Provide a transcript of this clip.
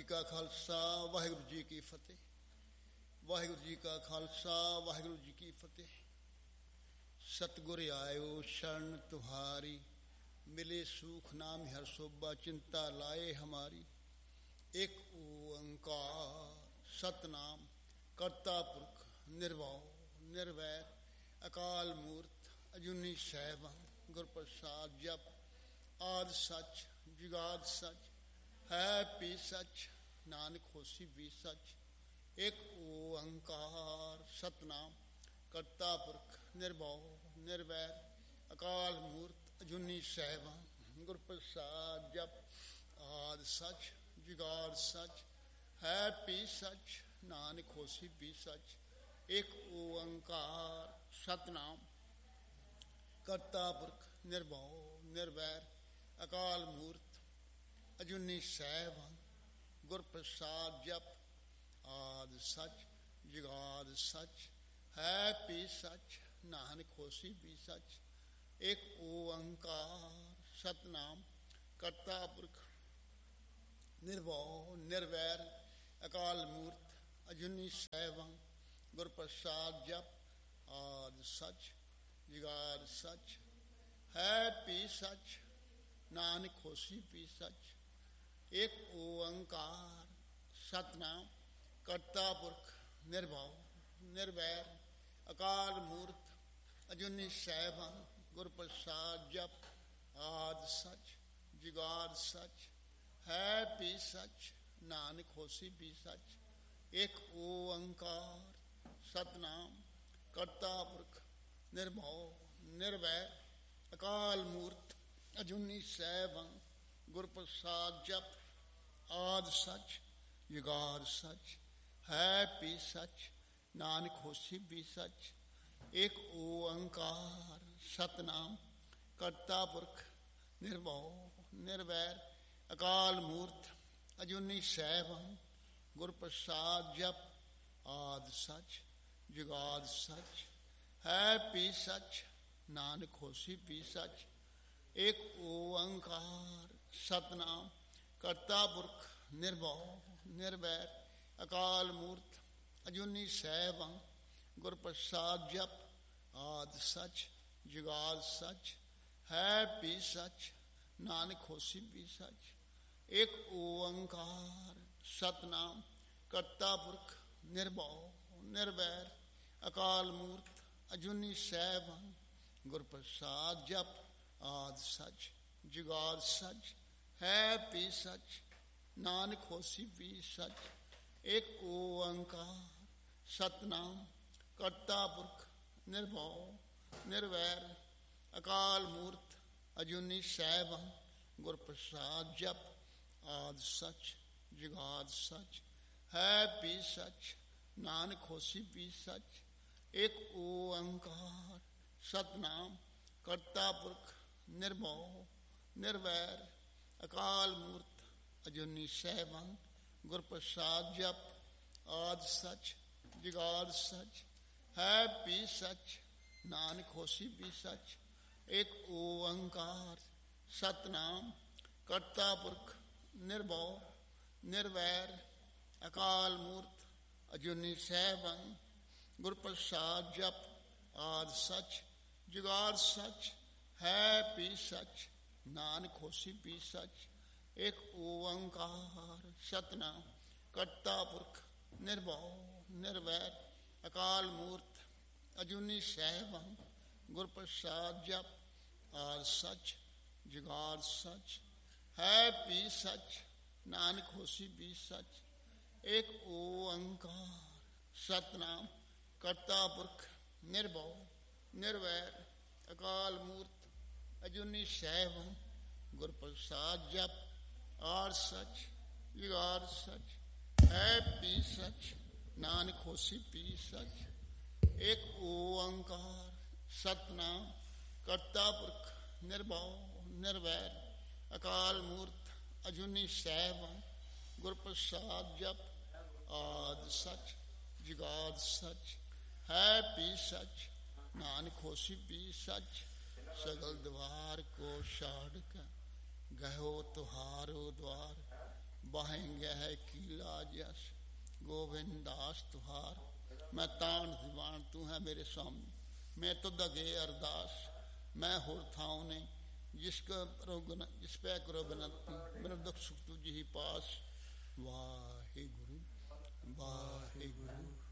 ਕਾ ਖਾਲਸਾ, ਵਾਹਿਗੁਰੂ ਜੀ ਕੀ ਫਤਿਹ। ਵਾਹਿਗੁਰੂ ਜੀ ਕਾ ਖਾਲਸਾ, ਵਾਹਿਗੁਰੂ ਜੀ ਕੀ ਫਤਿਹ। ਸਤਿਗੁਰ ਆਇਓ ਸ਼ਰਨ ਤੁਹਾਰੀ, ਮਿਲੇ ਸੂਖ ਨਾਮ ਹਰ ਸੋਭਾ, ਚਿੰਤਾ ਲਾਏ ਹਮਾਰੀ। ਇੱਕ ਓੰਕਾਰ ਸਤਨਾਮ ਕਰਤਾ ਪੁਰਖ ਨਿਰਭਉ ਨਿਰਵੈਰ ਅਕਾਲ ਮੂਰਤ ਅਜੂਨੀ ਸੈਭੰ ਗੁਰ ਪ੍ਰਸਾਦ। ਜਪ ਆਦਿ ਸੱਚ ਜੁਗਾਦ ਸੱਚ ਹੈ ਪੀ ਸੱਚ, ਨਾਨਕ ਹੋਸੀ ਵੀ ਸੱਚ। ਇੱਕ ਓੰਕਾਰ ਸਤਨਾਮ ਕਰਤਾ ਪੁਰਖ ਨਿਰਭਉ ਨਿਰਵੈਰ ਅਕਾਲ ਮੂਰਤ ਅਜੂਨੀ ਸੈਭੰ ਗੁਰ ਪ੍ਰਸਾਦ। ਜਪ ਆਦਿ ਸੱਚ ਜੁਗਾਦ ਸੱਚ ਹੈ ਪੀ ਸੱਚ, ਨਾਨਕ ਹੋਸੀ ਵੀ ਸੱਚ। ਇੱਕ ਓੰਕਾਰ ਸਤਨਾਮ ਕਰਤਾ ਪੁਰਖ ਨਿਰਭਉ ਨਿਰਵੈਰ ਅਕਾਲ ਮੂਰਤ ਅਜੂਨੀ ਸੈਭੰ ਗੁਰ ਪ੍ਰਸਾਦ। ਜਪ ਆਦਿ ਸੱਚ ਜੁਗਾਦ ਸੱਚ ਹੈ ਪੀ ਸੱਚ, ਨਾਨਕ ਹੋਸੀ ਵੀ ਸੱਚ। ਇੱਕ ਓੰਕਾਰ ਸਤਨਾਮ ਕਰਤਾ ਪੁਰਖ ਨਿਰਭਉ ਨਿਰਵੈਰ ਅਕਾਲ ਮੂਰਤ ਅਜੂਨੀ ਸੈਭੰ ਗੁਰ ਪ੍ਰਸਾਦ। ਜਪ ਆਦਿ ਸੱਚ ਜੁਗਾਦ ਸੱਚ ਹੈ ਪੀ ਸੱਚ, ਨਾਨਕ ਹੋਸੀ ਵੀ ਸੱਚ। ਇੱਕ ਓੰਕਾਰ ਸਤਨਾਮ ਕਰਤਾ ਪੁਰਖ ਨਿਰਭਉ ਨਿਰਵੈਰ ਅਕਾਲ ਮੂਰਤ ਅਜੂਨੀ ਸੈਭੰ ਗੁਰ ਪ੍ਰਸਾਦ। ਜਪ ਆਦਿ ਸੱਚ ਜੁਗਾਦ ਸੱਚ ਹੈ ਪੀ ਸੱਚ, ਨਾਨਕ ਹੋਸੀ ਵੀ ਸੱਚ। ਇੱਕ ਓੰਕਾਰ ਸਤਨਾਮ ਕਰਤਾ ਪੁਰਖ ਨਿਰਭਉ ਨਿਰਵੈਰ ਅਕਾਲ ਮੂਰਤ ਅਜੂਨੀ ਸੈਭੰ ਗੁਰ ਪ੍ਰਸਾਦ। ਜਪ ਆਦਿ ਸੱਚ ਜੁਗਾਦ ਸੱਚ ਹੈ ਪੀ ਸੱਚ, ਨਾਨਕ ਹੋਸੀ ਵੀ ਸੱਚ। ਇੱਕ ਓੰਕਾਰ ਸਤਨਾਮ ਕਰਤਾ ਪੁਰਖ ਨਿਰਭਉ ਨਿਰਵੈਰ ਅਕਾਲ ਮੂਰਤ ਅਜੂਨੀ ਸੈਭੰ ਗੁਰ ਪ੍ਰਸਾਦ। ਜਪ ਆਦਿ ਸੱਚ ਜੁਗਾਦ ਸੱਚ ਹੈ ਪੀ ਸੱਚ, ਨਾਨਕ ਹੋਸੀ ਵੀ ਸੱਚ। ਇੱਕ ਓੰਕਾਰ ਸਤਨਾਮ ਕਰਤਾ ਪੁਰਖ ਨਿਰਭਉ ਨਿਰਵੈਰ ਅਕਾਲ ਮੂਰਤ ਅਜੂਨੀ ਸੈਭੰ ਗੁਰ ਪ੍ਰਸਾਦ। ਜਪ ਆਦਿ ਸੱਚ ਜੁਗਾਦ ਸੱਚ ਹੈ ਪੀ ਸੱਚ, ਨਾਨਕ ਹੋਸੀ ਵੀ ਸੱਚ। ਇੱਕ ਓੰਕਾਰ ਸਤਨਾਮ ਕਰਤਾ ਪੁਰਖ ਨਿਰਭਉ ਨਿਰਵੈਰ ਅਕਾਲ ਮੂਰਤ ਅਜੂਨੀ ਸੈਭੰ ਗੁਰ ਪ੍ਰਸਾਦ। ਜਪ ਆਦਿ ਸੱਚ ਜੁਗਾਦ ਸੱਚ ਹੈ ਪੀ ਸੱਚ, ਨਾਨਕ ਹੋਸੀ ਵੀ ਸੱਚ। ਇੱਕ ਓੰਕਾਰ ਸਤਨਾਮ ਕਰਤਾ ਪੁਰਖ ਨਿਰਭਉ ਨਿਰਵੈਰ ਅਕਾਲ ਮੂਰਤ ਅਜੂਨੀ ਸੈਭੰ ਗੁਰ ਪ੍ਰਸਾਦ। ਜਪ ਆਦਿ ਸੱਚ ਜੁਗਾਦ ਸੱਚ ਹੈ ਪੀ ਸੱਚ, ਨਾਨਕ ਹੋਸੀ ਵੀ ਸੱਚ। ਇੱਕ ਓੰਕਾਰ ਸਤਨਾਮ ਕਰਤਾ ਪੁਰਖ ਨਿਰਭਉ ਨਿਰਵੈਰ ਅਕਾਲ ਮੂਰਤ ਅਜੂਨੀ ਸੈਭੰ ਗੁਰ ਪ੍ਰਸਾਦ। ਜਪ ਆਦਿ ਸੱਚ ਜੁਗਾਦ ਸੱਚ ਹੈ ਪੀ ਸੱਚ, ਨਾਨਕ ਹੋਸੀ ਵੀ ਸੱਚ। ਇੱਕ ਓੰਕਾਰ ਸਤਨਾਮ ਕਰਤਾ ਪੁਰਖ ਨਿਰਭਉ ਨਿਰਵੈਰ ਅਕਾਲ ਮੂਰਤ ਅਜੂਨੀ ਸੈਭੰ ਗੁਰ ਪ੍ਰਸਾਦ। ਜਪ ਆਦਿ ਸੱਚ ਜੁਗਾਦ ਸੱਚ ਹੈ ਪੀ ਸੱਚ, ਨਾਨਕ ਹੋਸੀ ਵੀ ਸੱਚ। ਇੱਕ ਓੰਕਾਰ ਸਤਨਾਮ ਕਰਤਾ ਪੁਰਖ ਨਿਰਭਉ ਨਿਰਵੈਰ ਅਕਾਲ ਮੂਰਤ ਅਜੂਨੀ ਸੈਭੰ ਗੁਰ ਪ੍ਰਸਾਦ। ਜਪ ਆਦਿ ਸੱਚ ਜੁਗਾਦ ਸੱਚ ਹੈ ਪੀ ਸੱਚ, ਨਾਨਕ ਹੋਸੀ ਵੀ ਸੱਚ। ਇੱਕ ਓੰਕਾਰ ਸਤਨਾਮ ਕਰਤਾ ਪੁਰਖ ਨਿਰਭਉ ਨਿਰਵੈਰ ਅਕਾਲ ਮੂਰਤ ਅਜੂਨੀ ਸੈਭੰ ਗੁਰ ਪ੍ਰਸਾਦ। ਜਪ ਆਦਿ ਸੱਚ ਜੁਗਾਦ ਸੱਚ ਹੈ ਪੀ ਸੱਚ, ਨਾਨਕ ਹੋਸੀ ਵੀ ਸੱਚ। ਇੱਕ ਓੰਕਾਰ ਸਤਨਾਮ ਕਰਤਾ ਪੁਰਖ ਨਿਰਭਉ ਨਿਰਵੈਰ ਅਕਾਲ ਮੂਰਤ ਅਜੂਨੀ ਸੈਭੰ ਗੁਰ ਪ੍ਰਸਾਦ। ਜਪ ਆਦਿ ਸੱਚ ਜੁਗਾਦ ਸੱਚ ਹੈ ਪੀ ਸੱਚ, ਨਾਨਕ ਹੋਸੀ ਵੀ ਸੱਚ। ਸਗਲ ਦਵਾਰ ਕੋ ਛਾੜ ਕਰ ਗਇਓ ਤੁਹਾਰੋ ਦਵਾਰ, ਬਾਹੇਂਗੇ ਹੈ ਕੀ ਲਾਜ ਯਸ ਗੋਬਿੰਦ ਦਾਸ ਤੁਹਾਰ ਮੈਂ ਤਾਣ ਦੀਵਾਨ ਤੂੰ ਹੈ ਮੇਰੇ ਸਾਹਮਣੇ मैं तो दगे अरदास मैं होर थाऊ ने जिसका जिस पे करो बिनती मेरा दुख सुख तुझ ही पास वाहे गुरु वाहे गुरु।